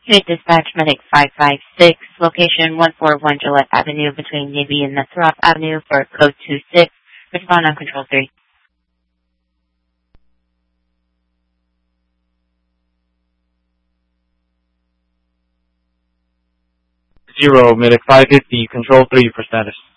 Unit Dispatch Medic 556, location 141 Gillette Avenue between Navy and Northrop Avenue for code 26. Respond on control 3. 0, Medic 550, control 3 for status.